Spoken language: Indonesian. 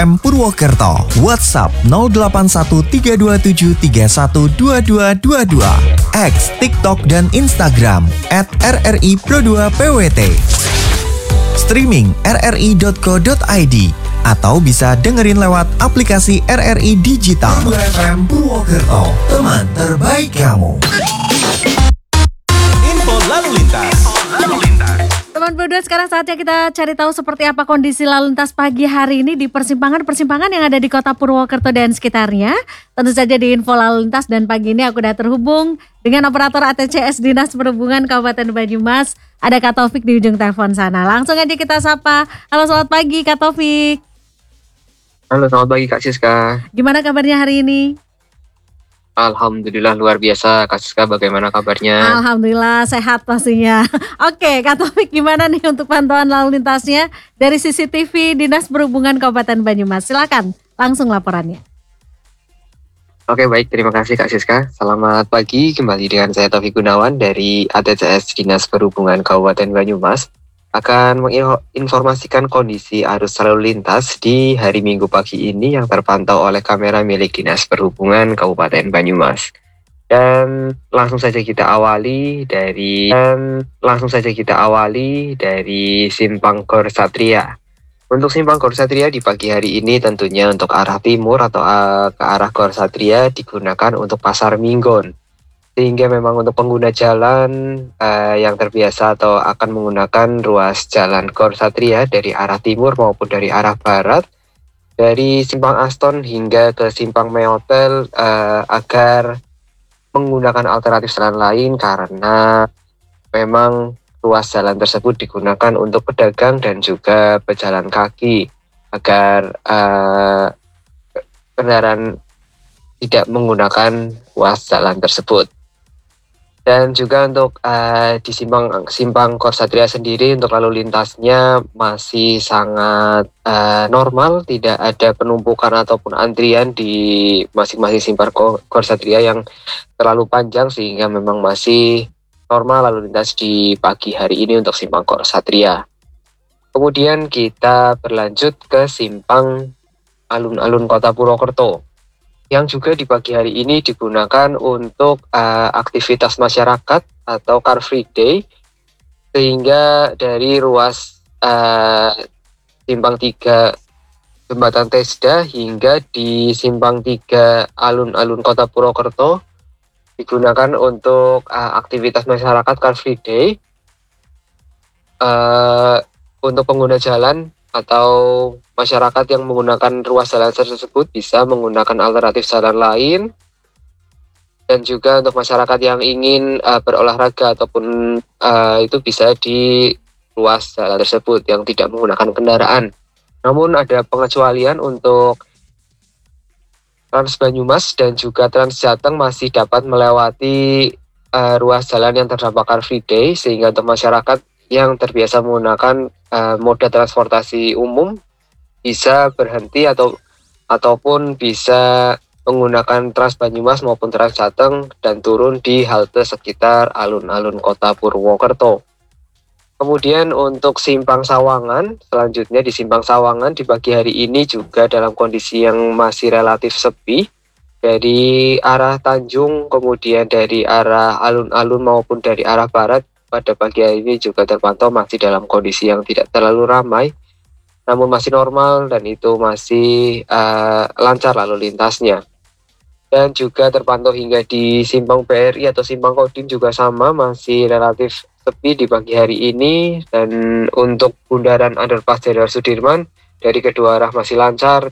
FM Purwokerto. WhatsApp 081327312222. X, TikTok dan Instagram @RRI Pro2PWT. Streaming rri.co.id atau bisa dengerin lewat aplikasi RRI Digital. FM Purwokerto, teman terbaik kamu. Info lalu lintas. Teman berdua, sekarang saatnya kita cari tahu seperti apa kondisi lalu lintas pagi hari ini di persimpangan-persimpangan yang ada di kota Purwokerto dan sekitarnya. Tentu saja di info lalu lintas, dan pagi ini aku sudah terhubung dengan operator ATCS Dinas Perhubungan Kabupaten Banyumas. Ada Kak Taufik di ujung telepon sana. Langsung aja kita sapa. Halo, selamat pagi Kak Taufik. Halo, selamat pagi Kak Siska. Gimana kabarnya hari ini? Alhamdulillah luar biasa. Kak Siska, bagaimana kabarnya? Alhamdulillah sehat pastinya. Oke Kak Taufik, gimana nih untuk pantauan lalu lintasnya dari CCTV Dinas Perhubungan Kabupaten Banyumas? Silakan langsung laporannya. Oke, baik, terima kasih Kak Siska. Selamat pagi, kembali dengan saya Taufik Gunawan dari ATCS Dinas Perhubungan Kabupaten Banyumas. Akan menginformasikan kondisi arus lalu lintas di hari Minggu pagi ini yang terpantau oleh kamera milik Dinas Perhubungan Kabupaten Banyumas. Dan langsung saja kita awali dari Simpang Gor Satria. Untuk Simpang Gor Satria di pagi hari ini tentunya untuk arah timur atau ke arah Gor Satria digunakan untuk Pasar Minggon. Sehingga memang untuk pengguna jalan yang terbiasa atau akan menggunakan ruas jalan Gor Satria dari arah timur maupun dari arah barat, dari Simpang Aston hingga ke Simpang Meotel agar menggunakan alternatif jalan lain, karena memang ruas jalan tersebut digunakan untuk pedagang dan juga pejalan kaki agar kendaraan tidak menggunakan ruas jalan tersebut. Dan juga untuk di Simpang Gor Satria sendiri untuk lalu lintasnya masih sangat normal, tidak ada penumpukan ataupun antrian di masing-masing Simpang Gor Satria yang terlalu panjang, sehingga memang masih normal lalu lintas di pagi hari ini untuk Simpang Gor Satria. Kemudian kita berlanjut ke Simpang Alun-Alun Kota Purwokerto, yang juga di pagi hari ini digunakan untuk aktivitas masyarakat atau Car Free Day, sehingga dari ruas Simpang 3 Jembatan Tesda hingga di Simpang 3 Alun-Alun Kota Purwokerto digunakan untuk aktivitas masyarakat Car Free Day. Untuk pengguna jalan atau masyarakat yang menggunakan ruas jalan tersebut bisa menggunakan alternatif jalan lain, dan juga untuk masyarakat yang ingin berolahraga ataupun itu bisa di ruas jalan tersebut yang tidak menggunakan kendaraan. Namun ada pengecualian untuk Trans Banyumas dan juga Trans Jateng masih dapat melewati ruas jalan yang terdampak Car Free Day, sehingga untuk masyarakat yang terbiasa menggunakan moda transportasi umum bisa berhenti ataupun bisa menggunakan Trans Banyumas maupun Trans Jateng dan turun di halte sekitar alun-alun Kota Purwokerto. Kemudian untuk Simpang Sawangan, selanjutnya di Simpang Sawangan di pagi hari ini juga dalam kondisi yang masih relatif sepi. Dari arah Tanjung, kemudian dari arah alun-alun maupun dari arah barat, pada pagi hari ini juga terpantau masih dalam kondisi yang tidak terlalu ramai, namun masih normal dan itu masih lancar lalu lintasnya. Dan juga terpantau hingga di Simpang BRI atau Simpang Kodim juga sama, masih relatif sepi di pagi hari ini. Dan untuk bundaran Underpass Jenderal Sudirman dari kedua arah masih lancar,